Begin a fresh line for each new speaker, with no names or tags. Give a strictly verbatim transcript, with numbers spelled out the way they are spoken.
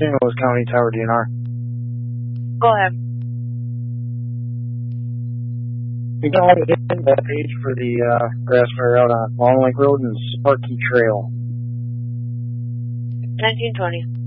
Saint Louis County Tower D N R.
Go ahead.
We got it in that page for the uh, grass fire out on Long Lake Road and Sparky Trail.
nineteen twenty.